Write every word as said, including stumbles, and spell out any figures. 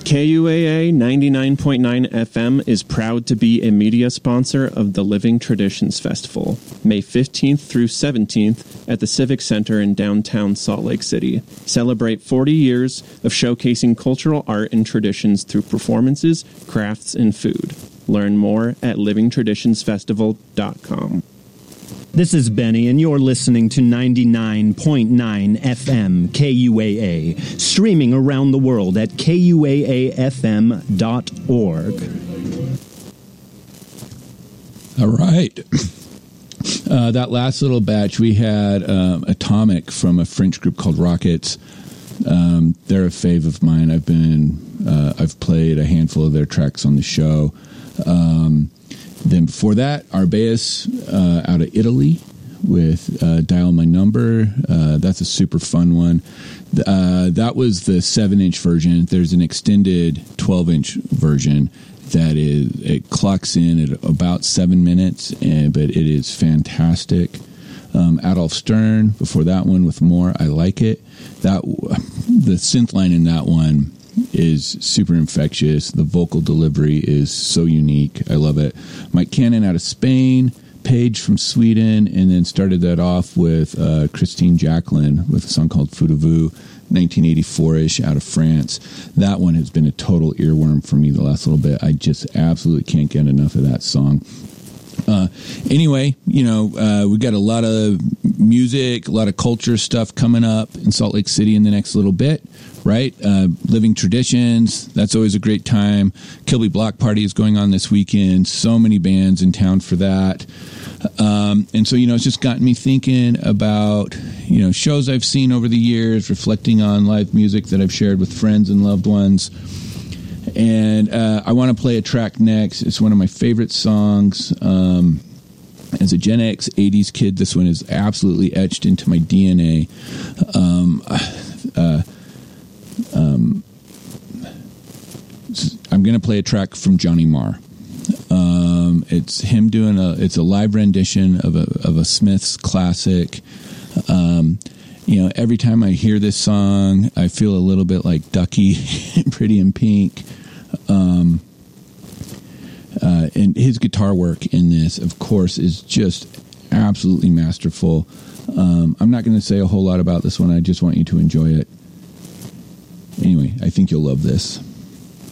K U A A ninety-nine point nine F M is proud to be a media sponsor of the Living Traditions Festival, May fifteenth through seventeenth at the Civic Center in downtown Salt Lake City. Celebrate forty years of showcasing cultural art and traditions through performances, crafts, and food. Learn more at living traditions festival dot com. This is Benny, and you're listening to ninety-nine point nine F M K U A A, streaming around the world at K U A A F M dot org. All right. Uh, that last little batch, we had um, Atomic from a French group called Rockets. Um, they're a fave of mine. I've been, uh, I've played a handful of their tracks on the show. Um, Then before that, Arbeus uh, out of Italy with uh, Dial My Number. Uh, that's a super fun one. Uh, that was the seven-inch version. There's an extended twelve-inch version that is, it clocks in at about seven minutes, and, but it is fantastic. Um, Adolf Stern, before that one with More, I Like It. That the synth line in that one is super infectious. The vocal delivery is so unique. I love it. Mike Cannon out of Spain, Paige from Sweden, and then started that off with uh, Christine Jacqueline with a song called Fou de Vous, nineteen eighty-four-ish out of France. That one has been a total earworm for me the last little bit. I just absolutely can't get enough of that song. Uh, anyway, you know, uh, we got a lot of music, a lot of culture stuff coming up in Salt Lake City in the next little bit, right? Uh, Living Traditions, that's always a great time. Kilby Block Party is going on this weekend. So many bands in town for that. Um, and so, you know, it's just gotten me thinking about, you know, shows I've seen over the years, reflecting on live music that I've shared with friends and loved ones. And uh, I want to play a track next. It's one of my favorite songs. Um, as a Gen X eighties kid, this one is absolutely etched into my D N A. Um, uh, um, I'm going to play a track from Johnny Marr. Um, it's him doing a. It's a live rendition of a of a Smiths classic. Um, you know, every time I hear this song, I feel a little bit like Ducky, Pretty in Pink. Um, uh, and his guitar work in this, of course, is just absolutely masterful. Um, I'm not going to say a whole lot about this one. I just want you to enjoy it. Anyway, I think you'll love this.